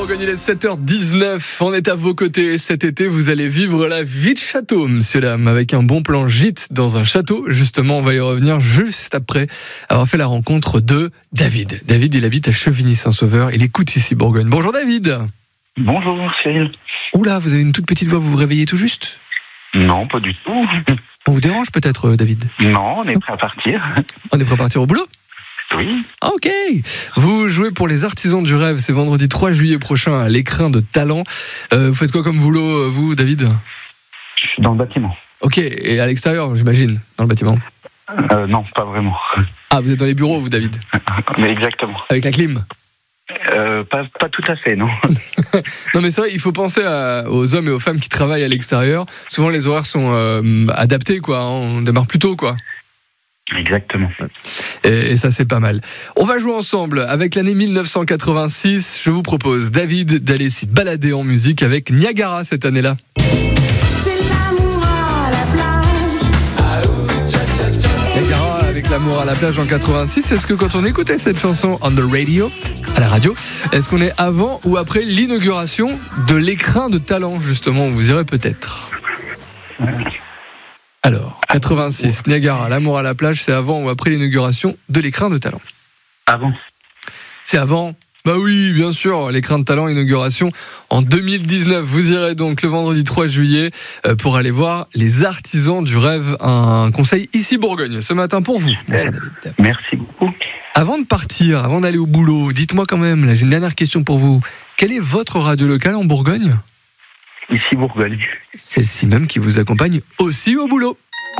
Bourgogne, il est 7h19. On est à vos côtés. Cet été, vous allez vivre la vie de château, monsieur, dame, avec un bon plan gîte dans un château. Justement, on va y revenir juste après avoir fait la rencontre de David. David, il habite à Chevigny-Saint-Sauveur. Il écoute ici Bourgogne. Bonjour David. Bonjour Cyril. Oula, vous avez une toute petite voix, vous vous réveillez tout juste ? Non, pas du tout. On vous dérange peut-être, David ? Non, on est prêt à partir. On est prêt à partir au boulot ? Oui. Ok. Vous jouez pour les Artisans du Rêve, c'est vendredi 3 juillet prochain à l'Écrin de Talent. Vous faites quoi comme boulot, vous, David ? Je suis dans le bâtiment. Ok, et à l'extérieur, j'imagine, dans le bâtiment ? Non, pas vraiment. Ah, vous êtes dans les bureaux, vous, David ? Mais exactement. Avec la clim ? Pas tout à fait, non. Non, mais c'est vrai, il faut penser aux hommes et aux femmes qui travaillent à l'extérieur. Souvent, les horaires sont adaptés, quoi. On démarre plus tôt, quoi. Exactement. Et ça, c'est pas mal. On va jouer ensemble avec l'année 1986. Je vous propose, David, d'aller s'y balader en musique avec Niagara cette année-là. Niagara avec l'amour à la plage en 86. Est-ce que quand on écoutait cette chanson on the radio, à la radio, est-ce qu'on est avant ou après l'inauguration de l'Écrin de Talent, justement? Vous irez peut-être. Alors, 86, Niagara, l'amour à la plage, c'est avant ou après l'inauguration de l'Écrin de Talent? Avant. C'est avant? Bah oui, bien sûr, l'Écrin de Talent, inauguration en 2019. Vous irez donc le vendredi 3 juillet pour aller voir les Artisans du Rêve, un conseil ici Bourgogne, ce matin pour vous, mon cher David. Merci beaucoup. Avant de partir, avant d'aller au boulot, dites-moi quand même, là j'ai une dernière question pour vous. Quelle est votre radio locale en Bourgogne? Ici Bourgogne. Celle-ci même qui vous accompagne aussi au boulot.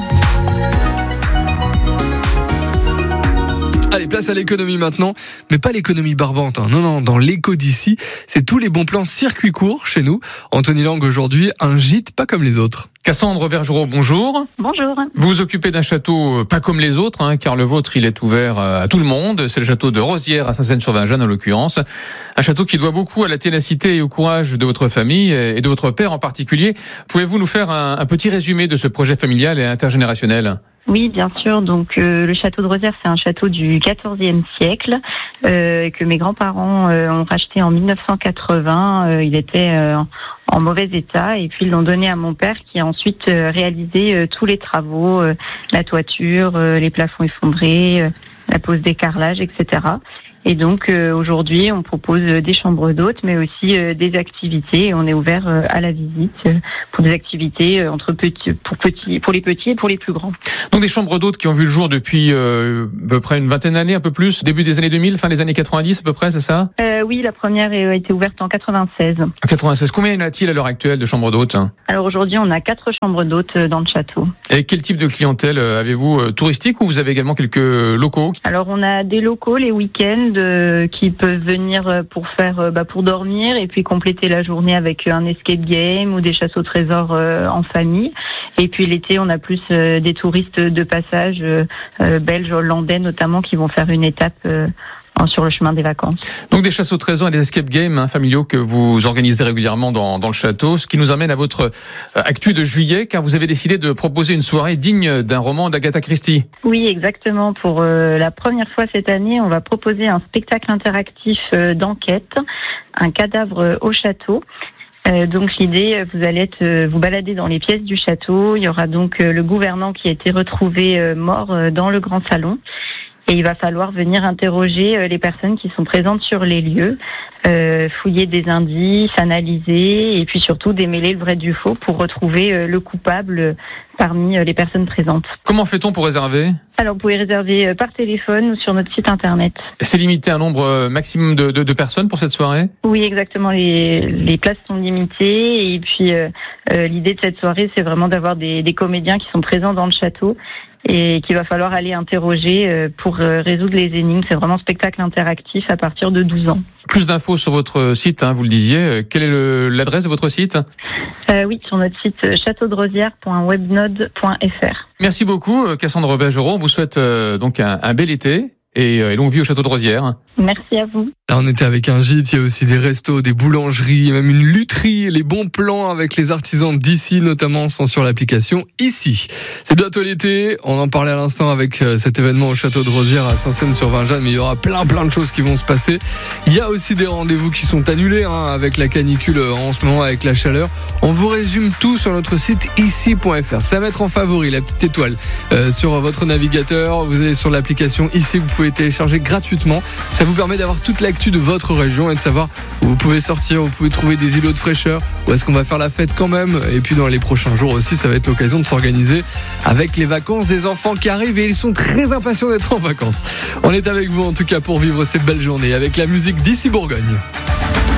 Allez, place à l'économie maintenant, mais pas l'économie barbante, hein. Non, dans l'éco d'ici, c'est tous les bons plans circuit court chez nous. Anthony Lang aujourd'hui, un gîte pas comme les autres. Cassandre Bergerot, bonjour. Bonjour. Vous vous occupez d'un château pas comme les autres, hein, car le vôtre, il est ouvert à tout le monde. C'est le château de Rosières à Saint-Seine-sur-Vingeanne en l'occurrence. Un château qui doit beaucoup à la ténacité et au courage de votre famille et de votre père en particulier. Pouvez-vous nous faire un petit résumé de ce projet familial et intergénérationnel ? Oui, bien sûr. Donc, le château de Rosières, c'est un château du XIVe siècle que mes grands-parents ont racheté en 1980. Il était en mauvais état et puis ils l'ont donné à mon père qui a ensuite réalisé tous les travaux, la toiture, les plafonds effondrés, la pose des carrelages, etc. Et donc aujourd'hui, on propose des chambres d'hôtes, mais aussi des activités. On est ouvert à la visite pour des activités pour les petits et pour les plus grands. Donc des chambres d'hôtes qui ont vu le jour depuis à peu près une vingtaine d'années, un peu plus, début des années 2000, fin des années 90 à peu près, c'est ça ? Oui, la première a été ouverte en 96. En 96. Combien y en a-t-il à l'heure actuelle de chambres d'hôtes ? Alors aujourd'hui, on a 4 chambres d'hôtes dans le château. Et quel type de clientèle avez-vous ? Touristique ou vous avez également quelques locaux ? Alors on a des locaux les week-ends qui peuvent venir pour dormir et puis compléter la journée avec un escape game ou des chasses au trésor en famille. Et puis l'été, on a plus des touristes de passage belges, hollandais notamment, qui vont faire une étape sur le chemin des vacances. Donc des chasses au trésor et des escape games familiaux que vous organisez régulièrement dans le château, ce qui nous amène à votre actu de juillet, car vous avez décidé de proposer une soirée digne d'un roman d'Agatha Christie. Oui, exactement. Pour la première fois cette année, on va proposer un spectacle interactif d'enquête, un cadavre au château. Donc l'idée, vous allez vous balader dans les pièces du château. Il y aura donc le gouvernant qui a été retrouvé mort dans le grand salon. Et il va falloir venir interroger les personnes qui sont présentes sur les lieux, fouiller des indices, analyser et puis surtout démêler le vrai du faux pour retrouver le coupable parmi les personnes présentes. Comment fait-on pour réserver ? Alors vous pouvez réserver par téléphone ou sur notre site internet. C'est limité à un nombre maximum de personnes pour cette soirée ? Oui, exactement. Les places sont limitées et puis l'idée de cette soirée, c'est vraiment d'avoir des comédiens qui sont présents dans le château et qu'il va falloir aller interroger pour résoudre les énigmes. C'est vraiment un spectacle interactif à partir de 12 ans. Plus d'infos sur votre site, vous le disiez. Quelle est l'adresse de votre site ? Oui, sur notre site châteaudrosières.webnode.fr. Merci beaucoup, Cassandre Bergerot. On vous souhaite donc un bel été et longue vie au château de Rosières. Merci à vous. Là, on était avec un gîte, il y a aussi des restos, des boulangeries, même une lutherie. Les bons plans avec les artisans d'ici, notamment, sont sur l'application Ici. C'est bientôt l'été. On en parlait à l'instant avec cet événement au château de Rosières à Saint-Saëns-sur-Vingeanne, mais il y aura plein de choses qui vont se passer. Il y a aussi des rendez-vous qui sont annulés, avec la canicule en ce moment, avec la chaleur. On vous résume tout sur notre site ici.fr. C'est à mettre en favori, la petite étoile sur votre navigateur. Vous allez sur l'application Ici, vous pouvez télécharger gratuitement. Ça vous permet d'avoir toute l'actu de votre région et de savoir où vous pouvez sortir, où vous pouvez trouver des îlots de fraîcheur, où est-ce qu'on va faire la fête quand même. Et puis dans les prochains jours aussi, ça va être l'occasion de s'organiser avec les vacances des enfants qui arrivent et ils sont très impatients d'être en vacances. On est avec vous en tout cas pour vivre ces belles journées avec la musique d'Ici Bourgogne.